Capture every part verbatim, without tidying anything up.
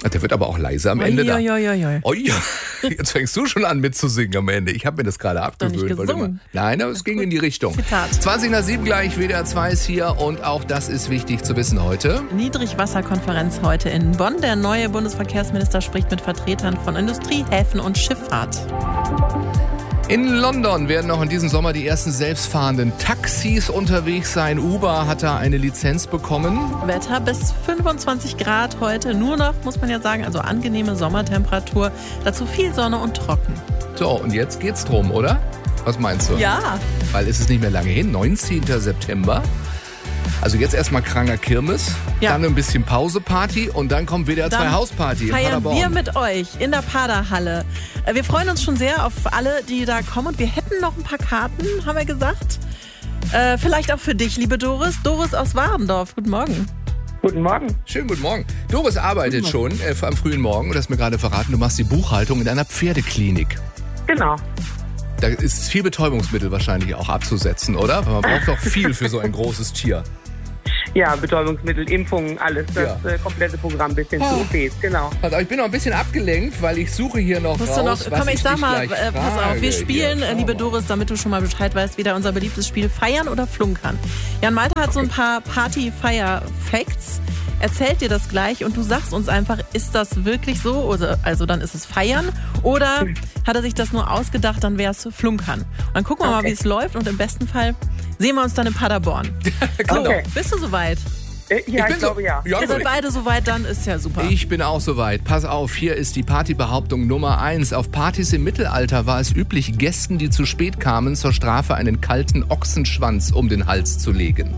Der wird aber auch leise am Ende da. Oi, oi, oi, oi. Oh ja, jetzt fängst du schon an mitzusingen am Ende. Ich habe mir das gerade abgewöhnt. Doch nicht weil du gesungen. mal- Nein, aber es ging in die Richtung. Zitat. zwanzig nach sieben gleich, W D R zwei ist hier und auch das ist wichtig zu wissen heute. Niedrigwasserkonferenz heute in Bonn. Der neue Bundesverkehrsminister spricht mit Vertretern von Industrie, Häfen und Schifffahrt. In London werden auch in diesem Sommer die ersten selbstfahrenden Taxis unterwegs sein. Uber hat da eine Lizenz bekommen. Wetter bis fünfundzwanzig Grad heute. Nur noch, muss man ja sagen, also angenehme Sommertemperatur. Dazu viel Sonne und trocken. So, und jetzt geht's drum, oder? Was meinst du? Ja, Weil es ist nicht mehr lange hin, neunzehnten September. Also jetzt erstmal Kranger Kirmes, Ja. dann ein bisschen Pauseparty und dann kommt W D R zwei Dann Hausparty in feiern Paderborn. wir mit euch in der Paderhalle. Äh, Wir freuen uns schon sehr auf alle, die da kommen. Und wir hätten noch ein paar Karten, haben wir gesagt. Äh, vielleicht auch für dich, liebe Doris. Doris aus Warendorf. Guten Morgen. Guten Morgen. Schönen guten Morgen. Doris arbeitet schon äh, am frühen Morgen und hast mir gerade verraten, du machst die Buchhaltung in einer Pferdeklinik. Genau. Da ist viel Betäubungsmittel wahrscheinlich auch abzusetzen, oder? Weil man braucht doch viel für so ein großes Tier. Ja, Betäubungsmittel, Impfungen, alles. Das Ja. äh, komplette Programm bis hin zu O Ps, genau. Also ich bin noch ein bisschen abgelenkt, weil ich suche hier noch Musst raus, du noch, was komm, ich sag dich mal, gleich äh, pass auf, frage. wir spielen, Hier, äh, schau liebe mal. Doris, damit du schon mal Bescheid weißt, wieder unser beliebtes Spiel Feiern oder Flunkern. Jan Malte hat so ein paar Party-Feier-Facts, erzählt dir das gleich und du sagst uns einfach, ist das wirklich so? Oder, also dann ist es Feiern oder hat er sich das nur ausgedacht, dann wäre es Flunkern. Und dann gucken wir mal, Okay. wie es läuft und im besten Fall sehen wir uns dann in Paderborn. So, Okay. bist du soweit? Äh, ja, ich, bin so- glaube ja. Ja, Ihr seid gut. beide soweit, dann ist ja super. Ich bin auch soweit. Pass auf, hier ist die Partybehauptung Nummer eins. Auf Partys im Mittelalter war es üblich, Gästen, die zu spät kamen, zur Strafe einen kalten Ochsenschwanz um den Hals zu legen.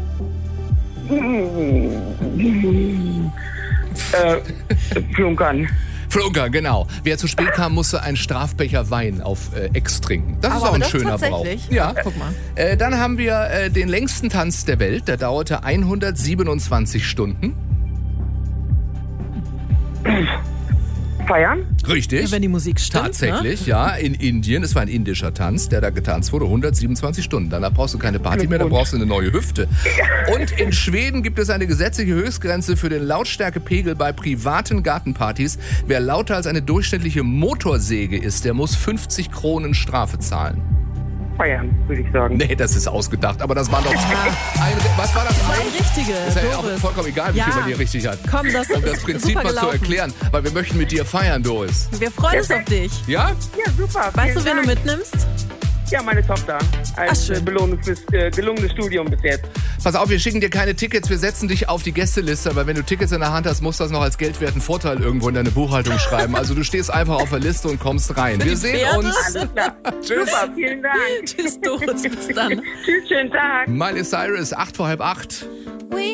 Äh, Flunkern. Flunker, genau. Wer zu spät kam, musste einen Strafbecher Wein auf äh, Ex trinken. Das ist Aber auch ein das schöner Brauch. tatsächlich? Ja. Guck mal. Äh, dann haben wir äh, den längsten Tanz der Welt. Der dauerte hundertsiebenundzwanzig Stunden. Feiern? Richtig. Wenn die Musik stimmt, Tatsächlich, ne? ja. In Indien, es war ein indischer Tanz, der da getanzt wurde, hundertsiebenundzwanzig Stunden. Danach brauchst du keine Party mehr, dann brauchst du eine neue Hüfte. Und in Schweden gibt es eine gesetzliche Höchstgrenze für den Lautstärkepegel bei privaten Gartenpartys. Wer lauter als eine durchschnittliche Motorsäge ist, der muss fünfzig Kronen Strafe zahlen. Feiern, würde ich sagen. Nee, das ist ausgedacht, aber das waren doch zwei. Ein, was war das? Zwei richtige, Ist ja auch Doris. vollkommen egal, wie Ja. viel man hier richtig hat. Komm, das Um das ist Prinzip super mal zu gelaufen. erklären, weil wir möchten mit dir feiern, Doris. Wir freuen uns auf dich. Ja? Ja, super. Weißt vielen du, wen du Dank. mitnimmst? Ja, meine Tochter. Als Ach, schön. äh, Belohnung fürs äh, gelungene Studium bis jetzt. Pass auf, wir schicken dir keine Tickets, wir setzen dich auf die Gästeliste, weil wenn du Tickets in der Hand hast, musst du das noch als geldwerten Vorteil irgendwo in deine Buchhaltung schreiben. Also du stehst einfach auf der Liste und kommst rein. Wir die sehen Pferde? uns. Alles klar. Tschüss. Super, vielen Dank. Tschüss, Doris, bis dann. Tschüss, schönen Tag. Miley Cyrus, acht vor halb acht.